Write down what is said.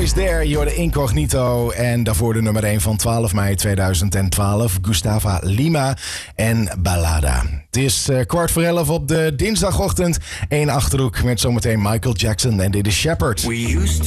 Is There, je hoorde Incognito. En daarvoor de nummer 1 van 12 mei 2012. Gustavo Lima en Ballada. Het is 11:15 op de dinsdagochtend. 1 Achterhoek met zometeen Michael Jackson en dit is Shepherd.